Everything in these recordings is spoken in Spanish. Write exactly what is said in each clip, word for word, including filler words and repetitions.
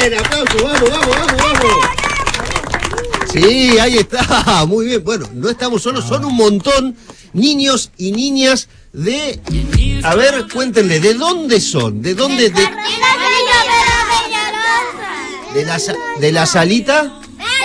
bien, aplausos, vamos, vamos, vamos, vamos. Sí, ahí está, muy bien. Bueno, no estamos solos, son un montón, niños y niñas de... A ver, cuéntenle, ¿de dónde son? ¿De dónde? De, de, la, de la salita...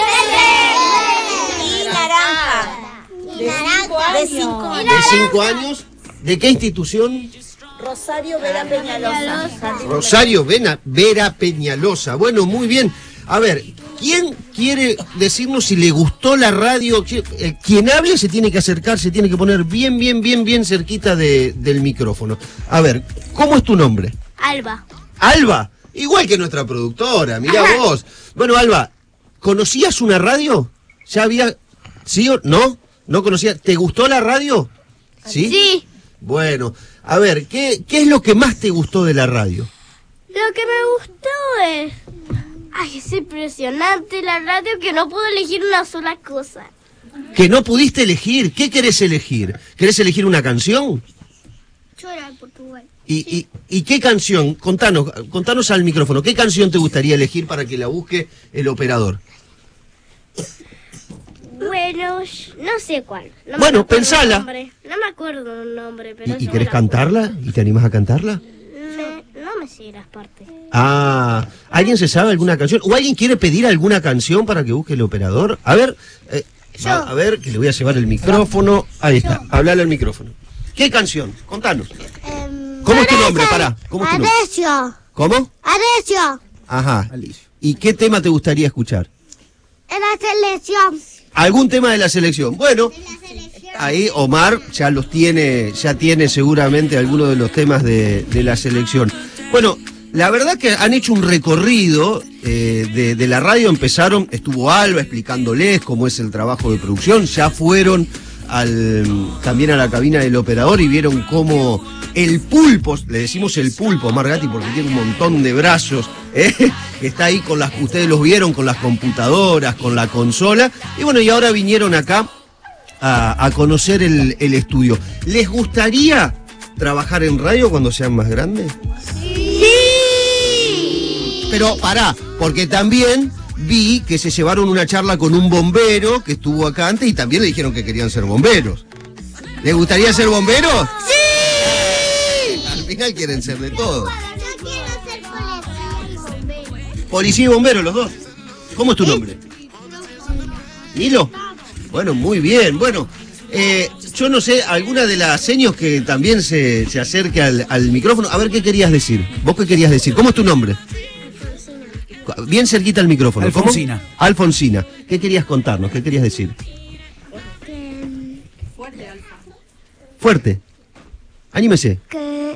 De cinco años. ¿De cinco años? ¿De qué institución? Rosario Vera Peñalosa. Rosario Vera, Vera Peñalosa. Bueno, muy bien. A ver, ¿quién quiere decirnos si le gustó la radio? Quien hable se tiene que acercar, se tiene que poner bien, bien, bien, bien cerquita de, del micrófono. A ver, ¿cómo es tu nombre? Alba. Alba, igual que nuestra productora, mirá vos. Bueno, Alba, ¿conocías una radio? ¿Ya había...? ¿Sí o no? ¿No conocías? ¿Te gustó la radio? ¿Sí? Sí. Bueno, a ver, ¿qué, qué es lo que más te gustó de la radio? Lo que me gustó es... Ay, es impresionante la radio que no puedo elegir una sola cosa. ¿Que no pudiste elegir? ¿Qué querés elegir? ¿Querés elegir una canción? Yo era de Portugal. ¿Y, y, ¿Y qué canción? Contanos, contanos al micrófono. ¿Qué canción te gustaría elegir para que la busque el operador? Bueno, no sé cuál. No bueno, pensala. No me acuerdo el nombre, pero... ¿Y, y querés cantarla? ¿Y te animas a cantarla? Me, no me sé las partes. Ah, ¿alguien se sabe alguna canción? ¿O alguien quiere pedir alguna canción para que busque el operador? A ver, eh, va, a ver, que le voy a llevar el micrófono. Ahí está, hablale al micrófono. ¿Qué canción? Contanos. Um, ¿Cómo es tu nombre? Pará. ¿Cómo es tu nombre? Adecio. ¿Cómo? Adecio. Ajá. ¿Y qué tema te gustaría escuchar? En la selección. ¿Algún tema de la selección? Bueno, ahí Omar ya los tiene, ya tiene seguramente algunos de los temas de, de la selección. Bueno, la verdad que han hecho un recorrido eh, de, de la radio, empezaron, estuvo Alba explicándoles cómo es el trabajo de producción, ya fueron al, también a la cabina del operador y vieron cómo el pulpo, le decimos el pulpo a Margati porque tiene un montón de brazos, ¿eh? que está ahí con las que ustedes los vieron, con las computadoras, con la consola, y bueno, y ahora vinieron acá a, a conocer el, el estudio. ¿Les gustaría trabajar en radio cuando sean más grandes? Sí. Pero pará, porque también vi que se llevaron una charla con un bombero que estuvo acá antes y también le dijeron que querían ser bomberos. ¿Les gustaría ser bomberos? ¡Sí! Al final quieren ser de todo. Yo quiero ser policía y bombero. Policía y bombero, los dos. ¿Cómo es tu nombre? ¿Nilo? Bueno, muy bien. Bueno, eh, yo no sé, alguna de las señas que también se, se acerque al, al micrófono. A ver, ¿qué querías decir? ¿Vos qué querías decir? ¿Cómo es tu nombre? Bien cerquita al micrófono. Alfonsina. ¿Cómo? Alfonsina. ¿Qué querías contarnos? ¿Qué querías decir? Que, Fuerte, Alfa. Fuerte. Anímese. que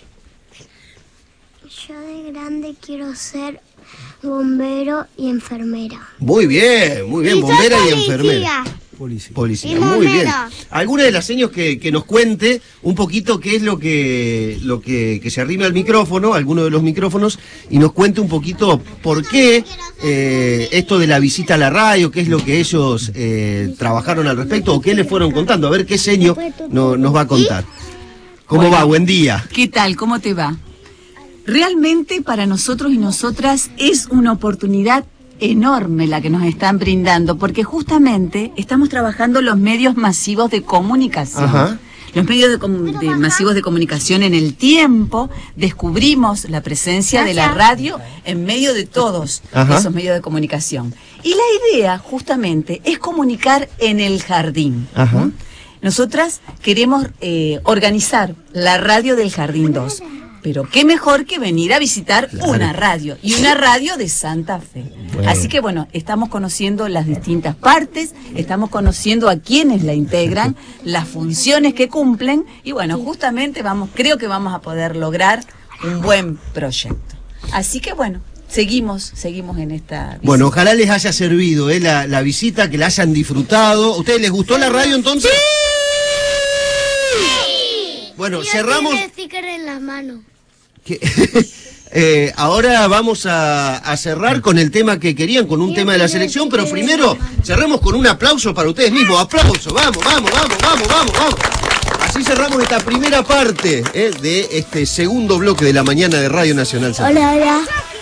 yo de grande quiero ser bombero y enfermera. Muy bien, muy bien. Y soy Bombera y policía. enfermera. Policía. Policía, Y muy bien. bombero. Alguna de las señas que, que nos cuente un poquito qué es lo que lo que, que se arrime al micrófono, alguno de los micrófonos, y nos cuente un poquito por qué eh, esto de la visita a la radio, qué es lo que ellos eh, trabajaron al respecto, o qué le fueron contando. A ver qué seño no, nos va a contar. ¿Cómo Bueno, va? Buen día. ¿Qué tal? ¿Cómo te va? Realmente para nosotros y nosotras es una oportunidad enorme la que nos están brindando, porque justamente estamos trabajando los medios masivos de comunicación. Ajá. Los medios de, com- de masivos de comunicación en el tiempo, descubrimos la presencia de la radio en medio de todos Ajá. esos medios de comunicación. Y la idea justamente es comunicar en el jardín. Ajá. Nosotras queremos eh, organizar la radio del Jardín dos. Pero qué mejor que venir a visitar Claro. una radio, y una radio de Santa Fe. Bueno. Así que bueno, estamos conociendo las distintas partes, estamos conociendo a quienes la integran, las funciones que cumplen, y bueno, justamente vamos, creo que vamos a poder lograr un buen proyecto. Así que bueno, seguimos, seguimos en esta visita. Bueno, ojalá les haya servido eh, la, la visita, que la hayan disfrutado. ¿Ustedes les gustó la radio entonces? ¡Sí! Bueno, cerramos... Tiene sticker en las manos. Que, eh, ahora vamos a, a cerrar con el tema que querían, con un tema de la selección, pero primero cerremos con un aplauso para ustedes mismos. Aplauso, vamos, vamos, vamos, vamos, vamos, vamos. Así cerramos esta primera parte eh, de este segundo bloque de la mañana de Radio Nacional. Hola, hola.